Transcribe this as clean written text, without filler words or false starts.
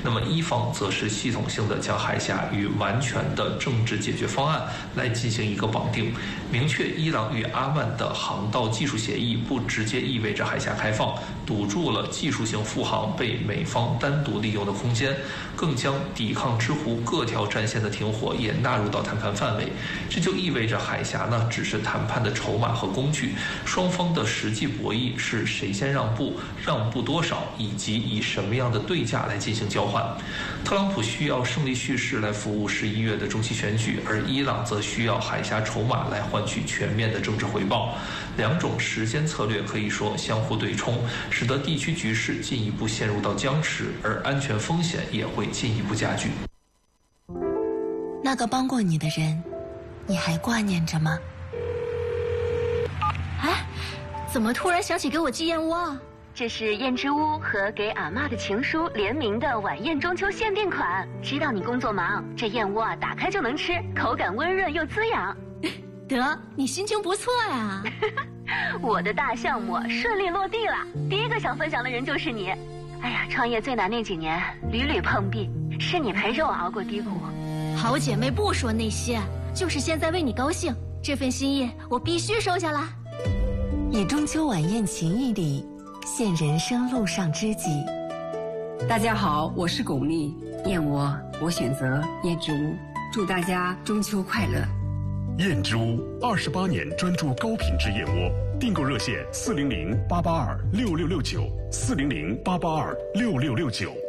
那么一方则是系统性的将海峡与完全的政治解决方案来进行一个绑定，明确伊朗与阿曼的航道技术协议不直接意味着海峡开放，堵住了技术性复航被美方单独利用的空间，更将抵抗之湖各条战线的停火也纳入到谈判范围。这就意味着海峡呢只是谈判的筹码和工具，双方的实际博弈是谁先让步，让步多少，以及以什么样的对价来进行交换。特朗普需要胜利叙事来服务11月的中期选举，而伊朗则需要海峡筹码来换取全面的政治回报。两种时间策略可以说相互对冲，使得地区局势进一步陷入到僵持，而安全风险也会进一步加剧。 那个帮过你的人，你还挂念着吗？ 哎，怎么突然想起给我寄燕窝啊？ 这是燕之屋和给阿嬷的情书联名的晚宴中秋限定款。知道你工作忙，这燕窝啊打开就能吃，口感温润又滋养。 得，你心情不错呀。 我的大项目顺利落地了，第一个想分享的人就是你。哎呀，创业最难那几年屡屡碰壁，是你陪着我熬过低谷。 好姐妹不说那些，就是现在为你高兴，这份心意我必须收下来。 以中秋晚宴情谊里现人生路上知己。 大家好，我是巩俐，燕窝我选择燕之屋，祝大家中秋快乐。 燕之屋28年专注高品质燕窝，订购热线400-882-6669，400-882-6669。